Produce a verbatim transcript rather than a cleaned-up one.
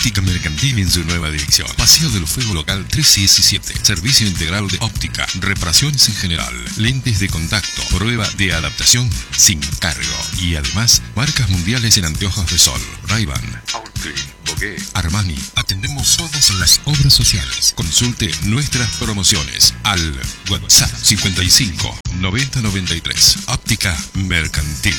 Óptica Mercantil en su nueva dirección. Paseo de los Fuegos Local trescientos diecisiete. Servicio integral de óptica, reparaciones en general, lentes de contacto, prueba de adaptación sin cargo. Y además, marcas mundiales en anteojos de sol. Ray-Ban, Oakley, Bogué, Armani. Atendemos todas las obras sociales. Consulte nuestras promociones al WhatsApp cincuenta y cinco noventa noventa y tres. Óptica Mercantil.